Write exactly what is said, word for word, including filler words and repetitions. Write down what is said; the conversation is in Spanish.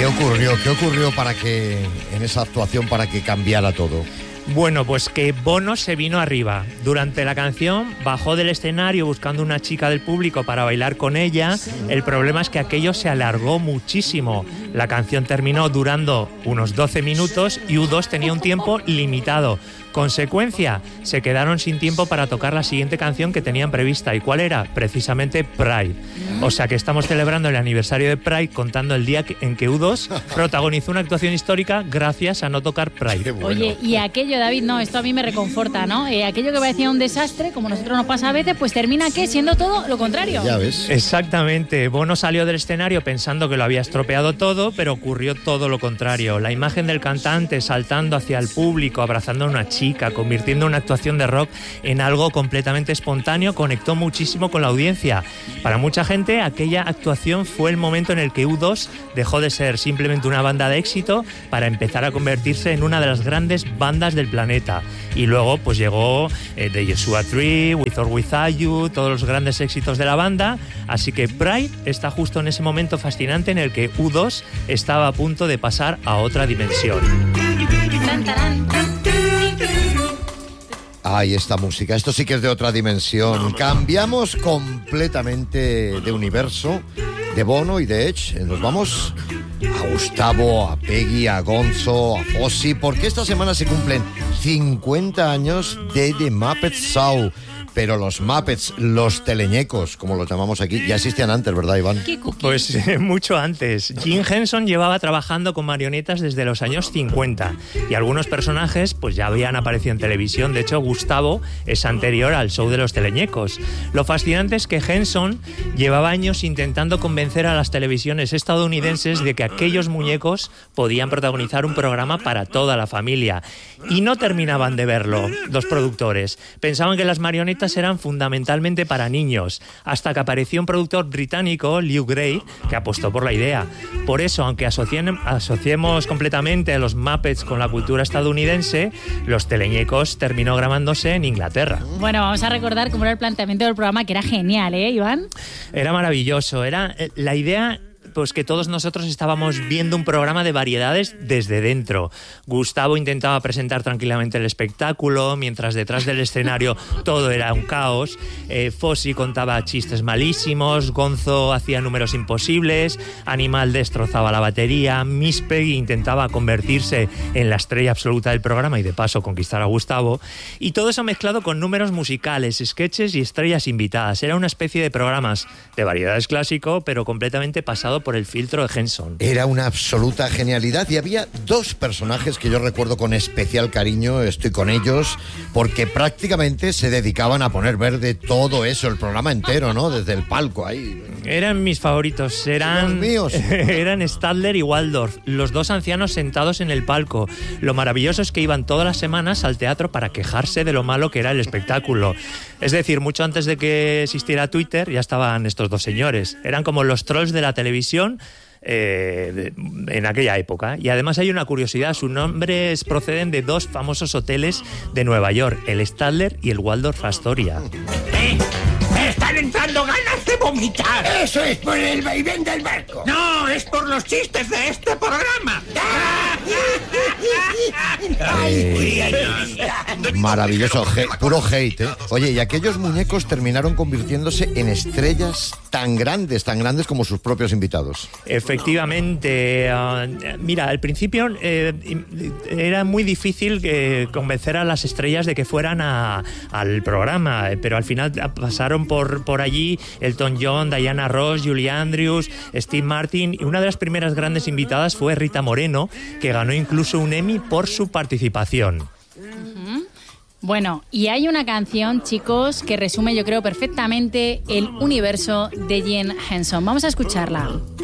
¿Qué ocurrió? ¿Qué ocurrió para que en esa actuación para que cambiara todo? Bueno, pues que Bono se vino arriba. Durante la canción bajó del escenario buscando una chica del público para bailar con ella. El problema es que aquello se alargó muchísimo. La canción terminó durando unos doce minutos y U dos tenía un tiempo limitado. Consecuencia, se quedaron sin tiempo para tocar la siguiente canción que tenían prevista. ¿Y cuál era? Precisamente Pride. O sea que estamos celebrando el aniversario de Pride contando el día en que U dos protagonizó una actuación histórica gracias a no tocar Pride. Bueno. Oye, y aquello, David, no, esto a mí me reconforta, ¿no? Eh, aquello que parecía un desastre, como a nosotros nos pasa a veces, pues termina, ¿qué? Siendo todo lo contrario. Ya ves. Exactamente. Bono salió del escenario pensando que lo había estropeado todo, pero ocurrió todo lo contrario. La imagen del cantante saltando hacia el público, abrazando a una chica, chica, convirtiendo una actuación de rock en algo completamente espontáneo, conectó muchísimo con la audiencia. Para mucha gente, aquella actuación fue el momento en el que U dos dejó de ser simplemente una banda de éxito para empezar a convertirse en una de las grandes bandas del planeta. Y luego pues llegó eh, The Joshua Tree, With or Without You, todos los grandes éxitos de la banda. Así que Pride está justo en ese momento fascinante en el que U dos estaba a punto de pasar a otra dimensión. Ay, esta música, esto sí que es de otra dimensión. Cambiamos completamente de universo, de Bono y de Edge. Nos vamos a Gustavo, a Peggy, a Gonzo, a Fossi, porque esta semana se cumplen cincuenta años de The Muppets Show. Pero los Muppets, los teleñecos, como los llamamos aquí, ya existían antes, ¿verdad, Iván? Pues eh, mucho antes. Jim Henson llevaba trabajando con marionetas desde los años cincuenta y algunos personajes pues ya habían aparecido en televisión. De hecho, Gustavo es anterior al show de los teleñecos. Lo fascinante es que Henson llevaba años intentando convencer a las televisiones estadounidenses de que aquellos muñecos podían protagonizar un programa para toda la familia. Y no terminaban de verlo los productores. Pensaban que las marionetas eran fundamentalmente para niños, hasta que apareció un productor británico, Lew Gray, que apostó por la idea. Por eso, aunque asocien, asociemos completamente a los Muppets con la cultura estadounidense, los teleñecos terminó grabándose en Inglaterra. Bueno, vamos a recordar cómo era el planteamiento del programa, que era genial, ¿eh, Iván? Era maravilloso, era eh, la idea... pues que todos nosotros estábamos viendo un programa de variedades desde dentro. Gustavo intentaba presentar tranquilamente el espectáculo, mientras detrás del escenario todo era un caos. Eh, Fossi contaba chistes malísimos, Gonzo hacía números imposibles, Animal destrozaba la batería, Miss Peggy intentaba convertirse en la estrella absoluta del programa y de paso conquistar a Gustavo. Y todo eso mezclado con números musicales, sketches y estrellas invitadas. Era una especie de programas de variedades clásico, pero completamente pasado por el filtro de Henson. Era una absoluta genialidad y había dos personajes que yo recuerdo con especial cariño, estoy con ellos, porque prácticamente se dedicaban a poner verde todo eso, el programa entero, ¿no? Desde el palco ahí. Eran mis favoritos, eran, míos. eran Statler y Waldorf, los dos ancianos sentados en el palco. Lo maravilloso es que iban todas las semanas al teatro para quejarse de lo malo que era el espectáculo. Es decir, mucho antes de que existiera Twitter ya estaban estos dos señores. Eran como los trolls de la televisión Eh, de, en aquella época. Y además hay una curiosidad, sus nombres proceden de dos famosos hoteles de Nueva York, el Statler y el Waldorf Astoria. ¿Eh? ¡Me están entrando ganas de vomitar! Eso es por el vaivén del barco. No, es por los chistes de este programa. Maravilloso, he, puro hate, ¿eh? Oye, y aquellos muñecos terminaron convirtiéndose en estrellas tan grandes, tan grandes como sus propios invitados. Efectivamente. Uh, mira, al principio eh, era muy difícil eh, convencer a las estrellas de que fueran a, al programa, pero al final pasaron por, por allí Elton John, Diana Ross, Julie Andrews, Steve Martin, y una de las primeras grandes invitadas fue Rita Moreno, que ganó incluso un Emmy por su participación. Uh-huh. Bueno, y hay una canción, chicos, que resume, yo creo, perfectamente el universo de Jim Henson. Vamos a escucharla.